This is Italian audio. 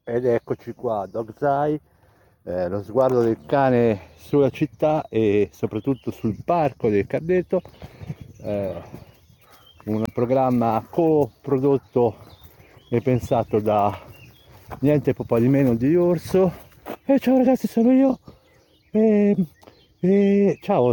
Ed eccoci qua, Dog's Eye, lo sguardo del cane sulla città e soprattutto sul parco del Cardeto, eh, un programma co-prodotto e pensato da niente po' di meno di Orso. E ciao ragazzi, sono io. E, ciao